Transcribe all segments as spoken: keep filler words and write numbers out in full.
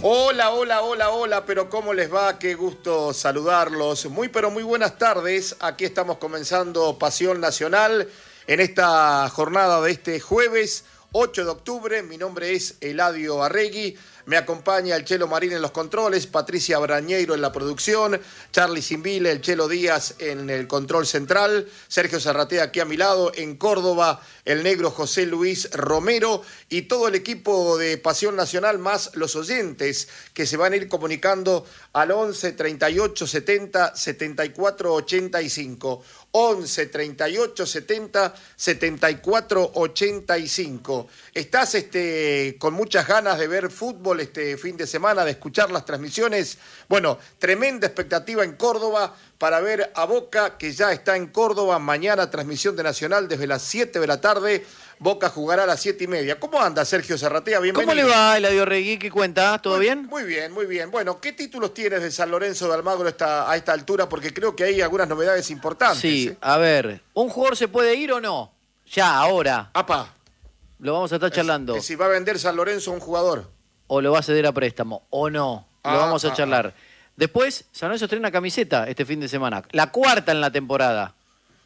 Hola, hola, hola, hola, pero ¿cómo les va? Qué gusto saludarlos. Muy, pero muy buenas tardes. Aquí estamos comenzando Pasión Nacional en esta jornada de este jueves ocho de octubre. Mi nombre es Eladio Arregui. Me acompaña el Chelo Marín en los controles, Patricia Brañeiro en la producción, Charlie Simbile, el Chelo Díaz en el control central, Sergio Zarratea aquí a mi lado, en Córdoba, el negro José Luis Romero y todo el equipo de Pasión Nacional, más los oyentes que se van a ir comunicando al once, treinta y ocho, setenta, setenta y cuatro, ochenta y cinco. once, treinta y ocho, setenta, setenta y cuatro, ochenta y cinco. ¿Estás este, con muchas ganas de ver fútbol este fin de semana, de escuchar las transmisiones? Bueno, tremenda expectativa en Córdoba para ver a Boca, que ya está en Córdoba. Mañana transmisión de Nacional desde las siete de la tarde. Boca jugará a las siete y media. ¿Cómo anda Sergio Zarratea? Bienvenido. ¿Cómo le va, Eladio Regui? ¿Qué cuenta? ¿Todo muy, bien? Muy bien, muy bien. Bueno, ¿qué títulos tienes de San Lorenzo de Almagro esta, a esta altura? Porque creo que hay algunas novedades importantes. Sí, ¿eh? A ver, ¿un jugador se puede ir o no? Ya, ahora. Apa. Lo vamos a estar charlando. Es, es si va a vender San Lorenzo a un jugador. O lo va a ceder a préstamo, o no. Lo Ah, vamos a ah, charlar. ah. Después, San Lorenzo estrena camiseta este fin de semana. La cuarta en la temporada.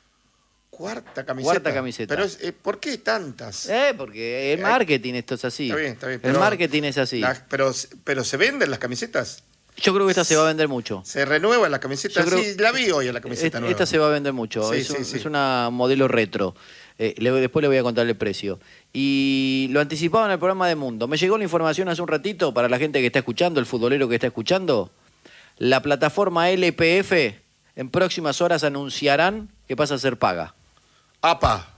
Cuarta camiseta. Cuarta camiseta. Pero es, eh, ¿por qué tantas? Eh, porque el marketing esto es así. Está bien, está bien. El pero marketing es así. la- pero, pero ¿se venden las camisetas? Yo creo que esta se va a vender mucho. ¿Se renuevan las camisetas? Yo creo- Sí, la vi hoy en la camiseta Esta, nueva. esta se va a vender mucho. Sí, es, sí, un- sí. es una modelo retro. Eh, le- después le voy a contar el precio. Y lo anticipaba en el programa de Mundo. Me llegó la información hace un ratito para la gente que está escuchando, el futbolero que está escuchando. La plataforma L P F en próximas horas anunciarán que pasa a ser paga. ¡Apa!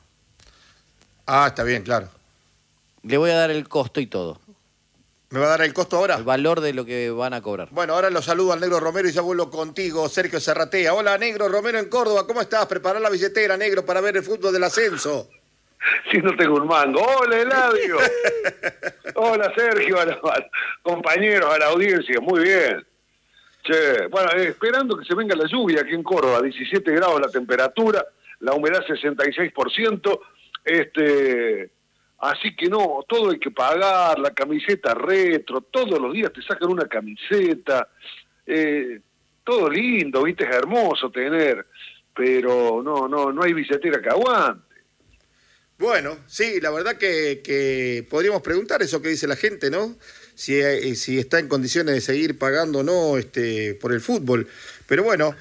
Ah, está bien, claro. Le voy a dar el costo y todo. ¿Me va a dar el costo ahora? El valor de lo que van a cobrar. Bueno, ahora lo saludo al negro Romero y ya vuelvo contigo, Sergio Zarratea. Hola, negro Romero en Córdoba. ¿Cómo estás? Prepará la billetera, negro, para ver el fútbol del ascenso. Si no tengo un mango. Hola, Eladio. Hola, Sergio, a los compañeros, a la audiencia. Muy bien. Che, bueno, eh, esperando que se venga la lluvia aquí en Córdoba. diecisiete grados la temperatura, la humedad sesenta y seis por ciento. Este, así que no, todo hay que pagar, la camiseta retro, todos los días te sacan una camiseta. Eh, todo lindo, viste, es hermoso tener, pero no, no, no hay billetera que aguante. Bueno, sí, la verdad que, que podríamos preguntar eso que dice la gente, ¿no? Si, eh, si está en condiciones de seguir pagando o no este, por el fútbol. Pero bueno,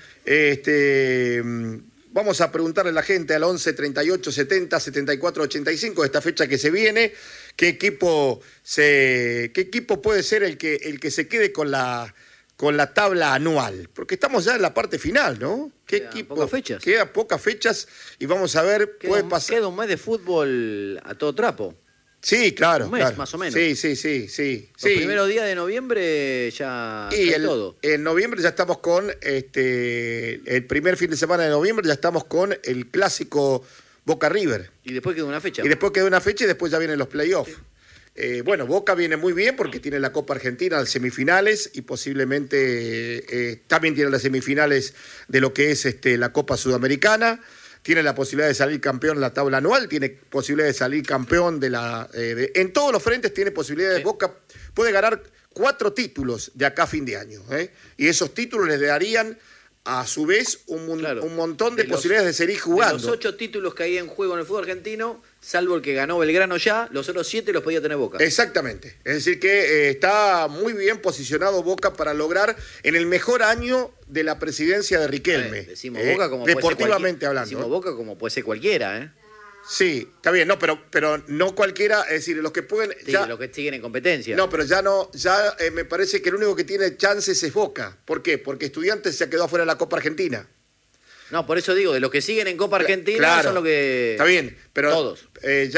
este, vamos a preguntarle a la gente al once, treinta y ocho, setenta, setenta y cuatro, ochenta y cinco, esta fecha que se viene, qué equipo, se, qué equipo puede ser el que, el que se quede con la, con la tabla anual. Porque estamos ya en la parte final, ¿no? ¿Qué Quedan equipo? pocas fechas. Quedan pocas fechas y vamos a ver, Queda puede un, pasar. queda un mes de fútbol a todo trapo. Sí, claro. Un mes, claro. más o menos. Sí, sí, sí, sí. Los sí. primeros días de noviembre ya Y cae el- todo. en noviembre ya estamos con, este, el primer fin de semana de noviembre ya estamos con el clásico Boca River. Y después queda una fecha. Y después queda una fecha y después ya vienen los playoffs. Eh, bueno, Boca viene muy bien porque tiene la Copa Argentina, las semifinales y posiblemente eh, también tiene las semifinales de lo que es este, la Copa Sudamericana. Tiene la posibilidad de salir campeón en la tabla anual, tiene posibilidad de salir campeón de la... Eh, de- en todos los frentes tiene posibilidad de Sí. Boca, puede ganar cuatro títulos de acá a fin de año. ¿eh? Y esos títulos les darían a su vez un, mon- Claro. un montón de, De los- posibilidades de seguir De jugando. los ocho títulos que hay en juego en el fútbol argentino, salvo el que ganó Belgrano ya, los otros siete los podía tener Boca. Exactamente. Es decir que eh, está muy bien posicionado Boca para lograr en el mejor año de la presidencia de Riquelme. Eh, decimos Eh, Boca como puede ser deportivamente cualquiera- hablando. Decimos ¿eh? Boca como puede ser cualquiera, ¿eh? Sí, está bien, no, pero, pero no cualquiera, es decir, los que pueden... Sí, ya, los que siguen en competencia. no, pero ya no, ya eh, me parece que el único que tiene chances es Boca. ¿Por qué? Porque Estudiantes se quedó afuera de la Copa Argentina. No, por eso digo, de los que siguen en Copa Argentina Claro, son los que... está bien, pero Todos. eh, ya